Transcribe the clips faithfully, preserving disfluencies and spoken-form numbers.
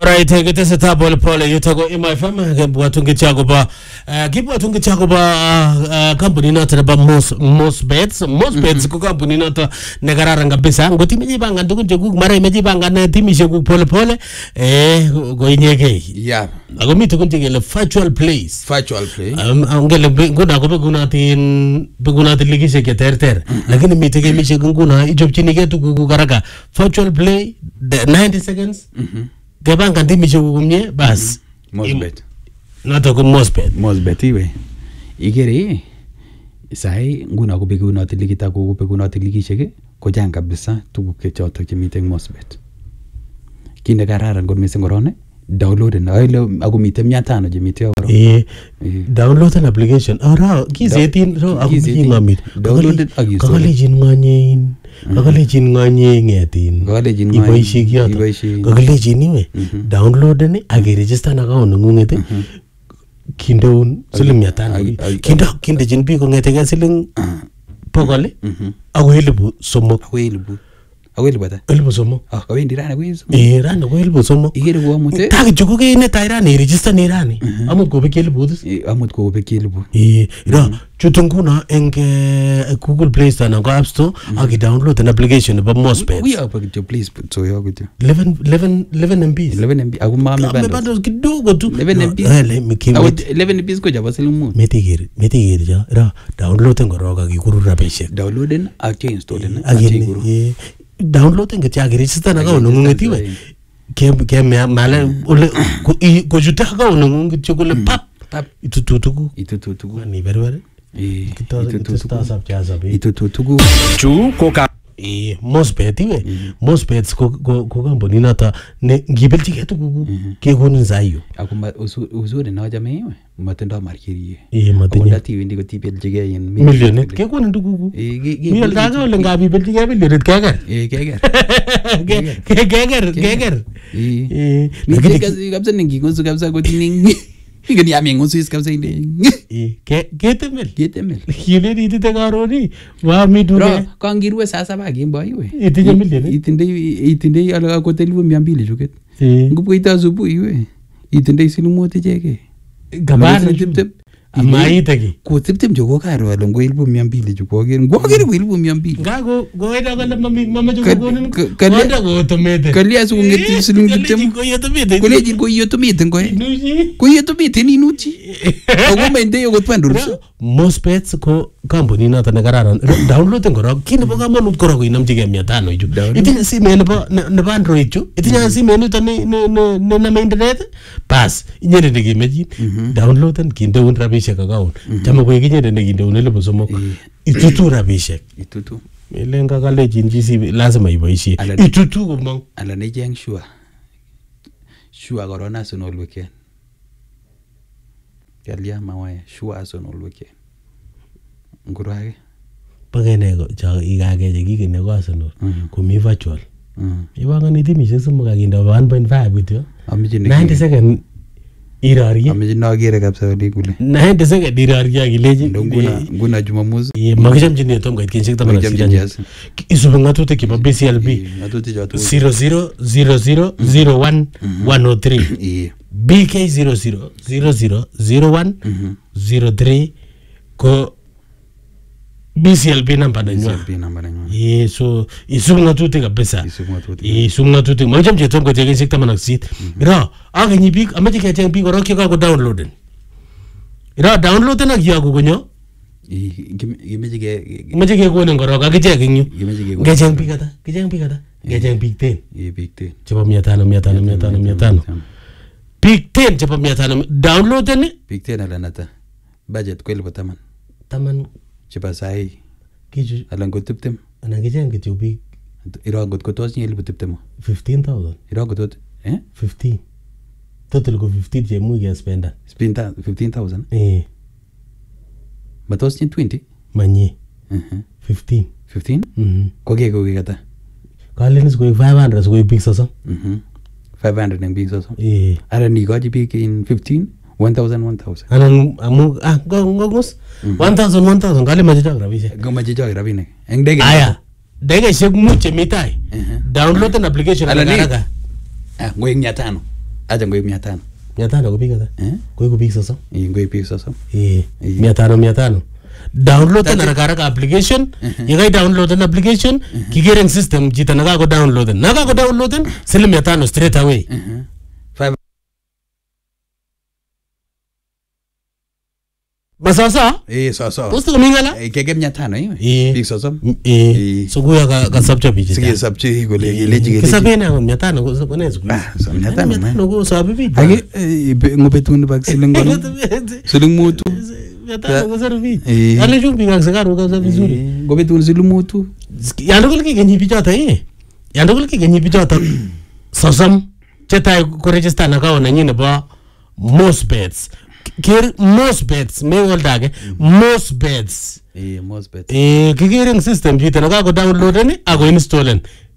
Right, geteseta pole pole yutago M I F M kebwatunge chako ba kibwatunge chako ba company nata ba most most bets most bets ko company nata negararan kabisa ngoti mejibanga ndugu ndugu mara imejibanga na timishe ku pole pole eh go inyeke yeah ago mito kunjegele virtual plays virtual play ngele nguna ko beguna tin beguna tin ligishe ke terter lakini mito ke mishe nguna ijobchini ke tugu karaka virtual play ninety seconds mhm Gabang kanti misho kumye bas Mosbet nato ko Mosbet Mosbet iwe igere sai nguna ko beguna tilikita ko beguna tilikisheke ko jang kabisa tuguk ke chotok chemiten Mosbet kinde kararan kot mising korone download na ile ako miten mia tano chemiten korone eh download an application ara kisetin ro ako ngamit download ak kakalejin nganyin kakalejin nganye ngetin kakalejin nganye iboishi kyoto kakalejin iwe download ni ak register na account ngunget kindeun siling mia tano kinde kindejin bi kongete siling pokol ako elibu somok ako elibu awel bata elibu somok ah kawendi rana ko somok eh rana ko elibu somok igere ko amute tak jugo ke ne tayra ne register ne rani amut ko be elibu eh amut ko be elibu eh ira chutunguna eng Google Play Store na App Store ak download an application ba Mosbet we are to please so yo good eleven eleven eleven M B eleven M B aku mame bando bando kidogo tu eleven M B eh mi kimit eleven M B ko jaba siling mu metigir metigir ja ira download ngoroga gikuru rabishek download ak install na eh downloading ke chagi register na ka unungeti we ke ke mala ole ko juta ka unungi chokole pap pap itututugu itututugu ni berber eh itututugu sab cha sab itututugu chu koka eh Mosbet we Mosbet ko ko company nata ne ngibelchi ke tugu ke gonin zayo akuma uzuri na jamii we matendo markiri eh matendo ti wendi ko tibelchi ke yin million ke gonin tugu eh mi daga ole ngabi belchi ke million keger eh keger ke keger keger eh lakini kazi kabisa ningi ngozu kabisa ko tining igani yami ngozu is kabisa inde eh ke ketemel ketemel yule ni tete garoni wa midure kangirwe sasa ba kimbo iwe itinye million itindei itindei ala ko telibu mia mbili chuket eh ngubwita asubuhi iwe itindei silimoti cheke gabana tiptip amaiteki ko tiptip joko karo ala ngo elfu mia mbili chuko ger ngo ger ko elfu mia mbili ngago goida kala mami mama joko gonin goida go tomete kali asu ngeti siling tiptip ko yotomete ko leji ko yotomete ngo ko yotomete ni nuchi ko mende yo gotpandur Mosbet ko company nata ne kararan download ngoro kini bo kamanut koro ko inamjige mia tano ijo itinye simu nebo nebo Android ju itinye simu nito ne ne ne na internet pass inyere ne gemeji download and kindeun rabishek account chama ko inyere ne kindeun elibu somok itutu rabishek itutu melenga kale jinjisi lazima iboisie itutu komong ala ne jeng sure sure goro national weekend Yalia mawaya sure national weekend ngurage pagenego cha igage je gige ne kwasono ko mi virtual mm ibanga ni timishe sumu kaginda one point five wityo amije ninety second irari amije nagere kabisa wali kule ninety second irari yagileji nguna nguna jumamosi ye magishamjini tom gait kinshik tamana sijanya isubu ngatutik kiba B C L B ngatutik jatu zero zero zero zero zero one one oh three eh B K zero zero zero zero zero one zero three ko B C L B number na nywa. B C L B number na nywa. Eh so isunga tuti kabisa. Isunga tuti. Eh isunga tuti. Majam je tom ko tegen sekta manak sit. Ra aga ni big amaje ke jeng big ro ke ka ko download. Ra download na giya ko gonyo. Eh gimeje ke gimeje ke ko ne ngoro ka je ke nyu. Gimeje ke ko. Ge jeng big ata. Ge jeng big ata. Ge jeng big ten. Eh big ten. Chapa mia tano mia tano mia tano mia tano. Big ten chapa mia tano download ni. Big ten ala nata. Budget ko elfu taman. Taman Chapa sai kiju alang ko tiptem ana gejeng kitu big iragot ko tos ni elfu tiptem fifteen thousand iragot tot eh fifteen total ko fifteen je mu ya spenda spenda fifteen thousand eh matos ni twenty manye mhm fifteen fifteen mhm ko ke ko kata kalenis ko five hundred so big soso mhm five hundred nang big soso eh ara ni ko ji big in fifteen one thousand one thousand anan amu ah go ngos one thousand one thousand kale majija rabishe go majija rabine eng dege aya dege shek muche mitai download an application ala ah ngwe mia tano acha ngoib mia tano. mia tano ko biik ata? Eh? Koiku biik sosom. Eh, ngoib biik sosom. Eh, Eh. mia tano mia tano. Download na haraka haraka application. Yekai download an application, kigere eng system chito nakako download. Nakako download siling mia tano straight away. Mhm. Five. Masasa? Eh, soso. Posto kami ngala? Eh, kege mia tano eh. Eh. Biik sosom. Eh. Eh. So kuya ka kasabcha bichi. Sige sabchi kole keleji keleji. Kisabena ko mia tano ko ko nesu. Ah, so mia tano. Mia tano ko sabi bichi. Age ngobetun bag siling kono. Siling mutu. Mia tano ko sabi bichi. Eh. Ale chumbi kang sakaru ka sabi vizuri. Ngobetun siling mutu. Yandogol ki genyi bichota eh. Yandogol ki genyi bichota sosom chetai ko register na account nanyi nebo most bets. Kir most bets me oldage most bets. Eh, most bet. Eh kigere system chito na kako download ni ako installen.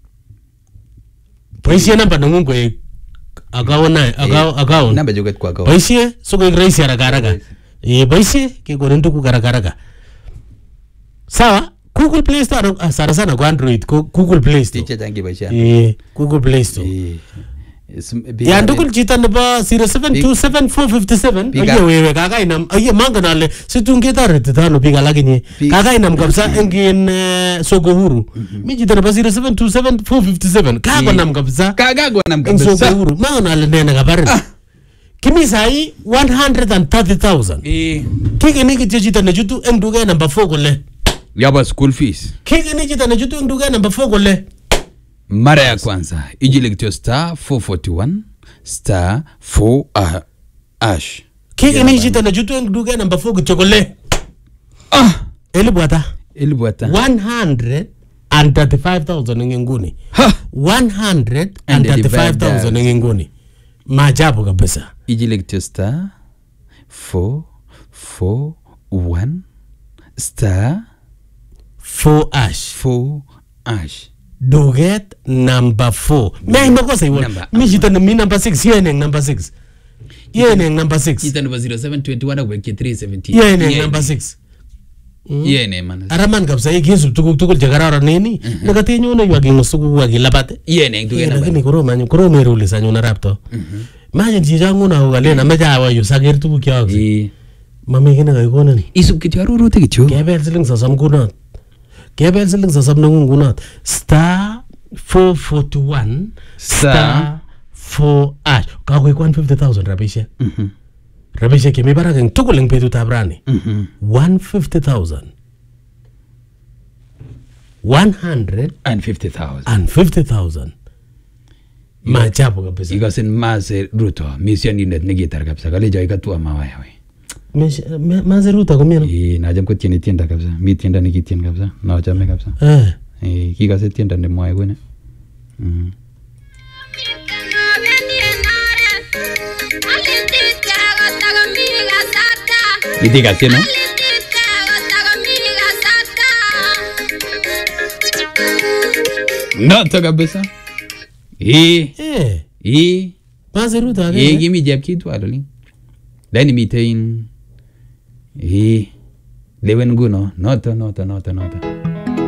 Boisie namba nangun ko account na account account. Namba joget kwa account. Boisie so ko rahisi haraka haraka. Eh boisie ke ko nduku haraka haraka. Sawa? Google Play Store ah, sana sana kwa Android ko Google Play Store. Tiche jangi baisha. Eh Google Play Store. Eh. Ya ndukul chita nebo zero seven two seven four five seven aye wewe kaka inam aye manga nale situnge tarete tano piga lakini kaka inam kabisa engin soko huru mi chita nebo zero seven two seven four five seven kaka nam kabisa Kaka go nam eng kabisa. soko huru manga nale nene kabarin kimi sai one hundred thirty thousand Eh. kike ni kityo chita nechutu eng duka number four kole Yaba school fees. kike ni chita nechutu eng duka number four kole Mara ya kwanza ijile kityo star four forty-one star four uh, ash. kike ni chita nechutu eng duka number four kityo kole Ah, elibu ata elibwata. one hundred thirty-five thousand nginguni. Ha, one hundred thirty-five thousand nginguni. Maajabu kabisa. ijile kityo star four four one star four ash. four ash. Duget number four. Mimi makosa hiyo. Number- Mimi jita mi number six yeye ni number six. Yeye ni number six. Kita number zero seven two one kwa three seventy. Yeye ni number six. Yeye ne man. Araman kabisa hii kinsu tukuk tukul jagarara nini. Nakatinyo na yuagi ngusuku wagi labate. Yeye ne ndugu Lakini namba. koroma nyo koroma iruli sa nyuna rapto. Maji jijangu na ugale na meja awa yu sagir tukuk yao. Eh. Mami kina kaikona ni. Isub kityo arurutik kityo. Kebel siling sosom kunot. Kebel siling sosom nangung kunot. Star four forty-one star four ash. Kakoy one hundred fifty thousand rabishek. Mhm. Rabishek kemi barak eng tugul eng betutab rani. Mhm. one hundred fifty thousand. one hundred fifty thousand. fifty thousand. Maajabu kabisa. Ikasin Mase Ruto missionindet nekitar kabisa kalejo ikatua mawaya we. Mesh- me- Mazeruta kumiano. Eh, najam ko tieni tienda kabisa. Mi tienda nikitien kabisa. Nachame kabisa. Eh. Eh, kikase tienda nemwae kune. Mhm. Itika tieno. Noto kabisa. Eh, Eh. eh. Mazeruta Eh, ake. gimi jab kitu aloli. Dani mitein. Eh. Lewen guno. Noto, noto, noto, noto.